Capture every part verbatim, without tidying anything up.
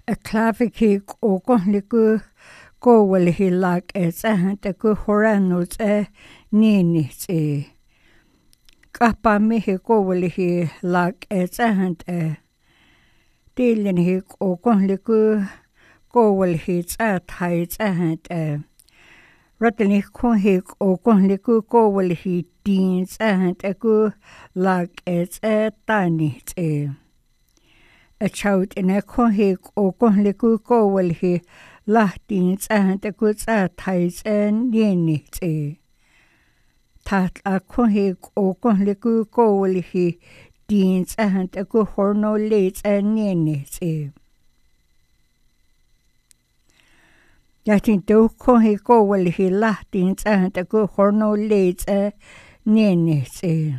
Klafiki oko liku kowalihi lak etsahan taku horanus e ninis e. Kapa mihi kowalihi lak etsahan e. Tilinihi oko liku kowalihi tsathai etsahan e. Ratani kunhi oko liku kowalihi tin etsahan taku lak etsatanit e. A child in a conhic or conliku cowel he lahtins and a good ties and yenit e. Tat a conhic or conliku cowel he deans and a good horno lates and yenit e. Yatin do conhic cowel he lahtins and a good horno lates and yenit e.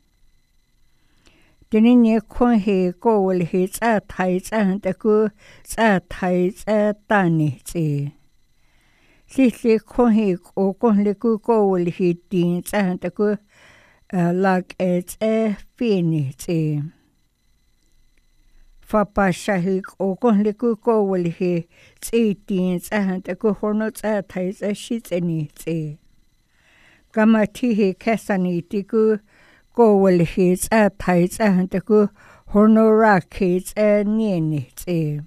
Dini kunhi kowal hi tsathai tsahan taku tsathai tsatani tsi. Sisi kunhi o kunliku kowal hi tin tsahan taku lag e tsa fini tsi. Fapashahi o kunliku kowal hi tsi tin tsahan taku horno tsathai tsa shitsani tsi. Kamatihi kesani tiku kowal hi tsathai tsahan taku horno rakhi tsa nini tsi.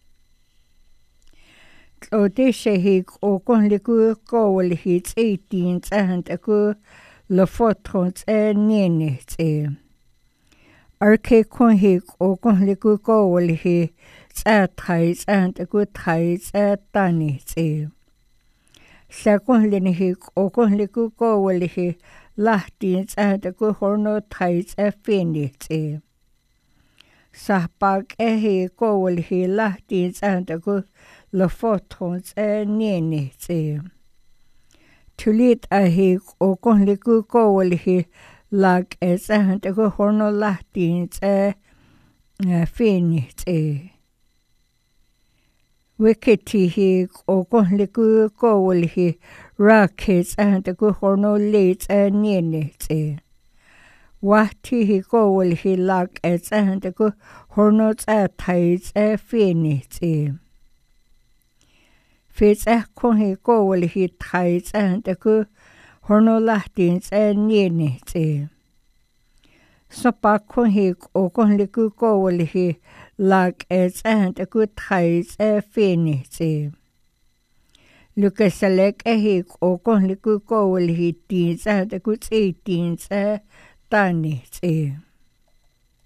Tlodishe hi o konliku kowal hi tsi tin tsahan taku lafotron tsa nini tsi. Arke konhi o konliku kowal hi tsathai tsahan taku thai tsa tani tsi. Sa konlini hi o konliku kowal hi lahtins and a good horno tights a finished e. Sahbag a he goal he lahtins and a good lafotons a nenit e. Tulit a he o conliku goal he lag as and a good horno lahtins a finished e. Wikiti he o conliku goal he rockets and a good horno lates and nenit e. Wati he goal he lag as and a good hornos a tides a finished e. Fits a con he goal he tides and a good horno latins and nenit e. Sopa con he o conliku goal he lag as and a good tides a finished e. Lucas select a hick or conliku goal he teens and a good eighteens a tanit e.